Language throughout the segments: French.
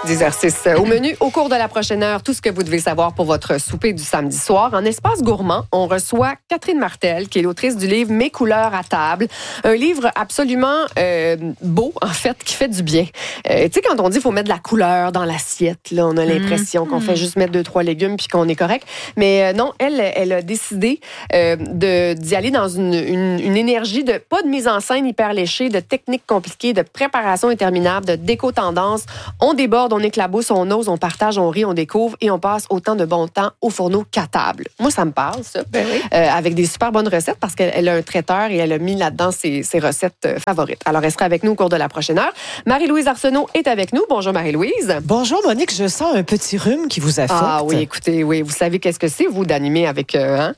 d'exercice. Au menu, au cours de la prochaine heure, tout ce que vous devez savoir pour votre souper du samedi soir. En espace gourmand, on reçoit Catherine Martel, qui est l'autrice du livre Mes couleurs à table. Un livre absolument beau, en fait, qui fait du bien. Tu sais, quand on dit qu'il faut mettre de la couleur dans l'assiette, là, on a l'impression qu'on fait juste mettre 2-3 légumes puis qu'on est correct. Mais non, elle a décidé d'y aller dans une énergie de pas de mise en scène hyper léchée, de techniques compliquées, de préparation interminable, de déco-tendance. On déborde, on éclabousse, on ose, on partage, on rit, on découvre et on passe autant de bon temps au fourneau qu'à table. Moi, ça me parle, ça. Ben oui. Avec des super bonnes recettes parce qu'elle a un traiteur et elle a mis là-dedans ses recettes favorites. Alors, elle sera avec nous au cours de la prochaine heure. Marie-Louise Arsenault est avec nous. Bonjour, Marie-Louise. Bonjour, Monique. Je sens un petit rhume qui vous affecte. Ah oui, écoutez, oui. Vous savez qu'est-ce que c'est, vous, d'animer avec la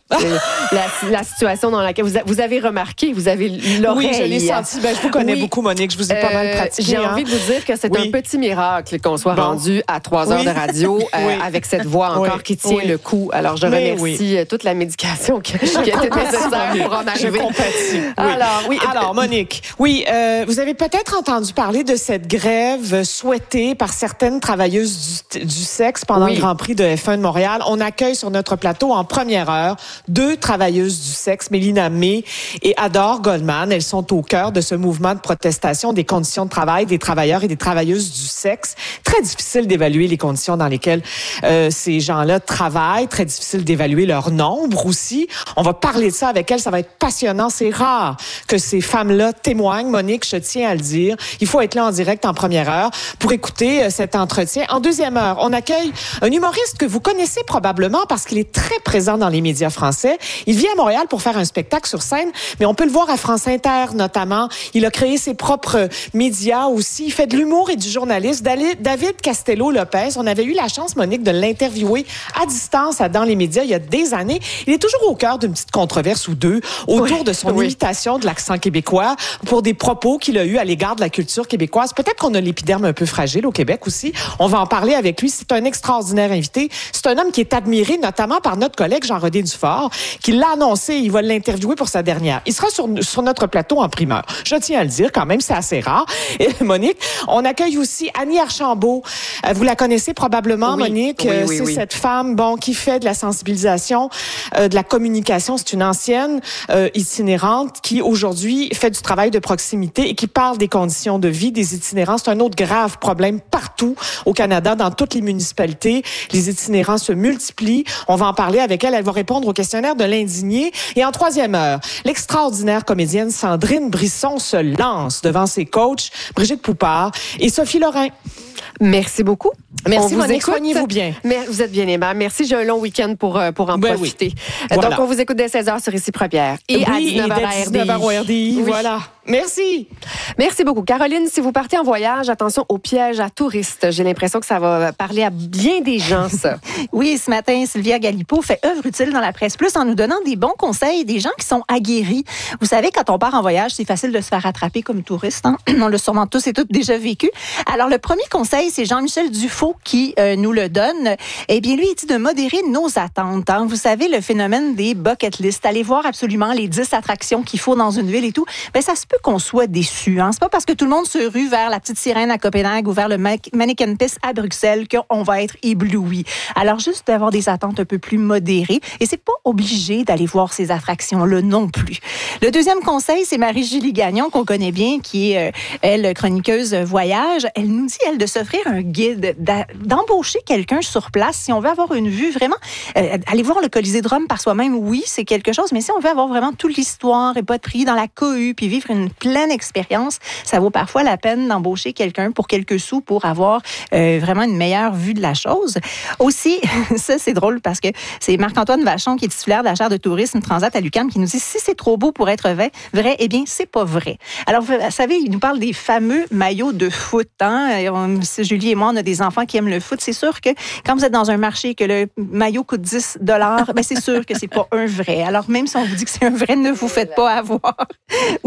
situation dans laquelle vous avez remarqué, vous avez l'oreille. Oui, je l'ai senti. Ben, je vous connais beaucoup, Monique. Je vous ai pas mal pratiqué. J'ai envie de vous dire que c'est un petit miracle qu'on soit rendu à 3 heures de radio avec cette voix encore qui tient le coup. Alors, je remercie toute la médication qui était nécessaire pour en arriver. Je compatis. Alors, Monique, vous avez peut-être entendu parler de cette grève souhaitée par certaines travailleuses du sexe pendant le Grand Prix de F1 de Montréal. On accueille sur notre plateau en première heure 2 travailleuses du sexe, Mélina May et Adore Goldman. Elles sont au cœur de ce mouvement de protestation des conditions de travail des travailleurs et des travailleuses du sexe. Très difficile d'évaluer les conditions dans lesquelles ces gens-là travaillent. Très difficile d'évaluer leur nombre aussi. On va parler de ça avec elles. Ça va être passionnant. C'est rare que ces femmes-là témoignent. Monique, je tiens à le dire. Il faut être là en direct en première heure pour écouter cet entretien. En deuxième heure, on accueille un humoriste que vous connaissez probablement parce qu'il est très présent dans les médias français. Il vient à Montréal pour faire un spectacle sur scène, mais on peut le voir à France Inter notamment. Il a créé ses propres médias aussi. Il fait de l'humour et du journalisme. David Castello-Lopez, on avait eu la chance, Monique, de l'interviewer à distance dans les médias il y a des années. Il est toujours au cœur d'une petite controverse ou deux autour de son imitation de l'accent québécois pour des propos qu'il a eus à l'égard de la culture québécoise. Peut-être qu'on a l'épiderme un peu fragile au Québec aussi. On va en parler avec lui. C'est un extraordinaire invité. C'est un homme qui est admiré notamment par notre collègue Jean-Rodé Dufort, qui l'a annoncé. Il va l'interviewer pour sa dernière. Il sera sur notre plateau en primeur. Je tiens à le dire quand même, c'est assez rare. Et Monique, on accueille aussi Annie Archambault. Vous la connaissez probablement, Monique. C'est cette femme, qui fait de la sensibilisation, de la communication. C'est une ancienne itinérante qui aujourd'hui fait du travail de proximité et qui parle des conditions de vie des itinérants. C'est un autre grave problème partout au Canada, dans toutes les municipalités. Les itinérants se multiplient. On va en parler avec elle. Elle va répondre au questionnaire de l'indigné. Et en troisième heure, l'extraordinaire comédienne Sandrine Brisson se lance devant ses coachs, Brigitte Poupard et Sophie Lorrain. Merci beaucoup. Merci, Monique. Soignez-vous bien. Vous êtes bien aimable. Merci. J'ai un long week-end pour en profiter. Voilà. Donc, on vous écoute dès 16h sur Ici Première. Et à 19h au RDI. Voilà. Merci. Merci beaucoup. Caroline, si vous partez en voyage, attention aux pièges à touristes. J'ai l'impression que ça va parler à bien des gens, ça. Oui, ce matin, Sylvia Galipeau fait œuvre utile dans la Presse Plus en nous donnant des bons conseils, des gens qui sont aguerris. Vous savez, quand on part en voyage, c'est facile de se faire attraper comme touriste. Hein? On l'a sûrement tous et toutes déjà vécu. Alors, le premier conseil, c'est Jean-Michel Dufault qui nous le donne. Eh bien, lui, il dit de modérer nos attentes. Hein? Vous savez, le phénomène des bucket lists. Allez voir absolument les 10 attractions qu'il faut dans une ville et tout. Ben, ça se peut qu'on soit déçu. Hein? C'est pas parce que tout le monde se rue vers la Petite Sirène à Copenhague ou vers le Mannequin Pis à Bruxelles qu'on va être ébloui. Alors, juste d'avoir des attentes un peu plus modérées. Et c'est pas obligé d'aller voir ces attractions-là non plus. Le deuxième conseil, c'est Marie-Julie Gagnon, qu'on connaît bien, qui est, elle, chroniqueuse voyage. Elle nous dit, elle, de s'offrir un guide, d'embaucher quelqu'un sur place si on veut avoir une vue vraiment... aller voir le Colisée de Rome par soi-même, oui, c'est quelque chose, mais si on veut avoir vraiment toute l'histoire et pas de prix dans la cohue, puis vivre une pleine expérience, ça vaut parfois la peine d'embaucher quelqu'un pour quelques sous pour avoir vraiment une meilleure vue de la chose. Aussi, ça c'est drôle parce que c'est Marc-Antoine Vachon qui est titulaire de la chaire de tourisme Transat à l'UQAM qui nous dit si c'est trop beau pour être vrai, eh bien c'est pas vrai. Alors vous savez, il nous parle des fameux maillots de foot. Hein? Julie et moi, on a des enfants qui aiment le foot. C'est sûr que quand vous êtes dans un marché et que le maillot coûte 10 $, ben c'est sûr que c'est pas un vrai. Alors même si on vous dit que c'est un vrai, ne vous faites pas avoir. Ou encore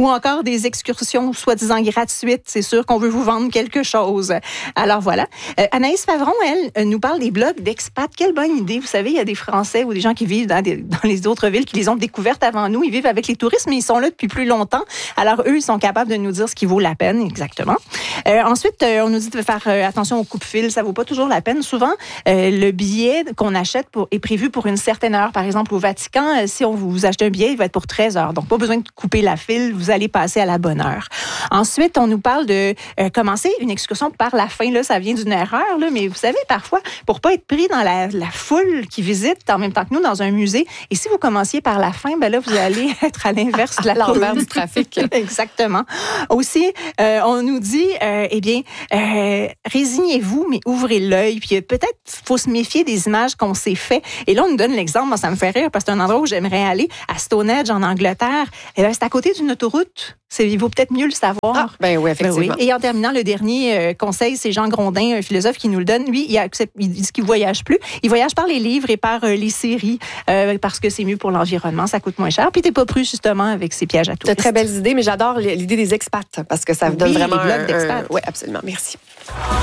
des excursions soi-disant gratuites. C'est sûr qu'on veut vous vendre quelque chose. Alors voilà. Anaïs Favron, elle, nous parle des blogs d'expats. Quelle bonne idée. Vous savez, il y a des Français ou des gens qui vivent dans les autres villes qui les ont découvertes avant nous. Ils vivent avec les touristes, mais ils sont là depuis plus longtemps. Alors, eux, ils sont capables de nous dire ce qui vaut la peine, exactement. Ensuite, on nous dit de faire attention aux coupe-fils. Ça vaut pas toujours la peine. Souvent, le billet qu'on achète est prévu pour une certaine heure. Par exemple, au Vatican, si on vous achète un billet, il va être pour 13 heures. Donc, pas besoin de couper la file. Vous allez passer à la bonne heure. Ensuite, on nous parle de commencer une excursion par la fin. Là, ça vient d'une erreur, là, mais vous savez, parfois, pour pas être pris dans la foule qui visite en même temps que nous dans un musée, et si vous commenciez par la fin, ben là, vous allez être à l'inverse de la foule. L'envers du trafic. Exactement. Aussi, on nous dit, résignez-vous, mais ouvrez l'œil. Puis peut-être, faut se méfier des images qu'on s'est fait. Et là, on nous donne l'exemple. Moi, ça me fait rire parce que c'est un endroit où j'aimerais aller, à Stonehenge, en Angleterre. Et ben, c'est à côté d'une autoroute. Il vaut peut-être mieux le savoir. Ah, ben oui, effectivement. Ben oui. Et en terminant, le dernier conseil, c'est Jean Grondin, un philosophe qui nous le donne. Lui, il dit qu'il ne voyage plus. Il voyage par les livres et par les séries parce que c'est mieux pour l'environnement, ça coûte moins cher. Puis t'es pas pris justement avec ces pièges à touristes. De très belles idées, mais j'adore l'idée des expats parce que ça vous donne vraiment les blogs d'expats. Oui, absolument. Merci.